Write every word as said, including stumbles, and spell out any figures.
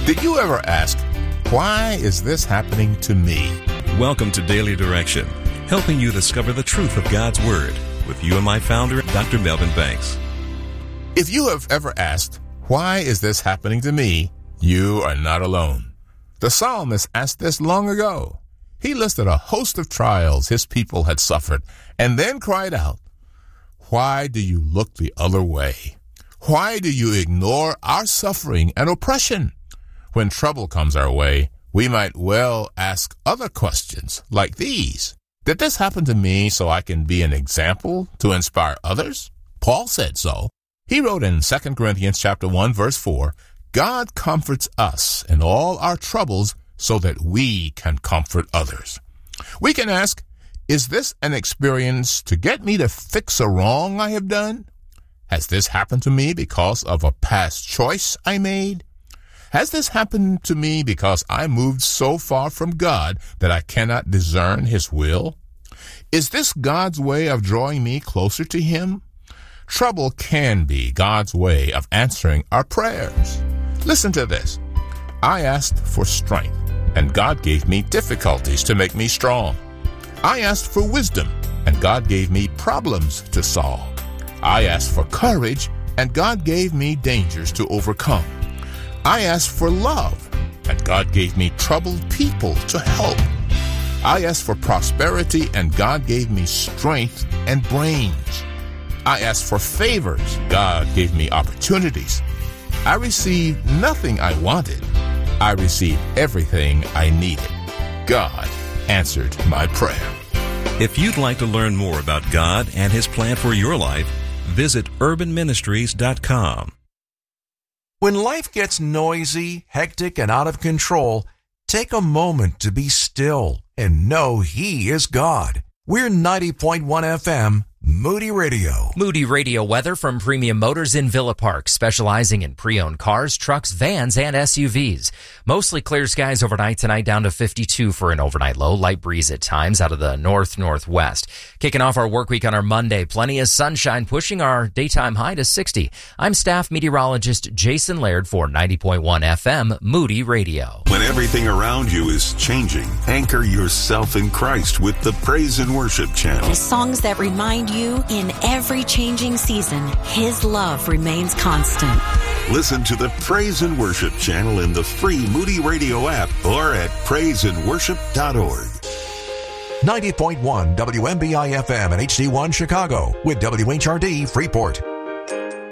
Did you ever ask, why is this happening to me? Welcome to Daily Direction, helping you discover the truth of God's Word with you and my founder, Doctor Melvin Banks. If you have ever asked, why is this happening to me, you are not alone. The psalmist asked this long ago. He listed a host of trials his people had suffered and then cried out, why do you look the other way? Why do you ignore our suffering and oppression? When trouble comes our way, we might well ask other questions like these. Did this happen to me so I can be an example to inspire others? Paul said so. He wrote in Second Corinthians chapter one, verse four, God comforts us in all our troubles so that we can comfort others. We can ask, is this an experience to get me to fix a wrong I have done? Has this happened to me because of a past choice I made? Has this happened to me because I moved so far from God that I cannot discern His will? Is this God's way of drawing me closer to Him? Trouble can be God's way of answering our prayers. Listen to this. I asked for strength, and God gave me difficulties to make me strong. I asked for wisdom, and God gave me problems to solve. I asked for courage, and God gave me dangers to overcome. I asked for love, and God gave me troubled people to help. I asked for prosperity, and God gave me strength and brains. I asked for favors. God gave me opportunities. I received nothing I wanted. I received everything I needed. God answered my prayer. If you'd like to learn more about God and His plan for your life, visit urban ministries dot com. When life gets noisy, hectic, and out of control, take a moment to be still and know He is God. We're ninety point one F M, Moody Radio. Moody Radio weather from Premium Motors in Villa Park, specializing in pre-owned cars, trucks, vans, and S U Vs. Mostly clear skies overnight tonight, down to fifty-two for an overnight low. Light breeze at times out of the north-northwest. Kicking off our work week on our Monday, plenty of sunshine, pushing our daytime high to sixty. I'm staff meteorologist Jason Laird for ninety point one F M, Moody Radio. When everything around you is changing, anchor yourself in Christ with the Praise and Worship channel. The songs that remind you in every changing season, His love remains constant. Listen to the Praise and Worship channel in the free Moody Radio app or at praise and worship dot org. ninety point one W M B I F M and H D one Chicago with W H R D Freeport.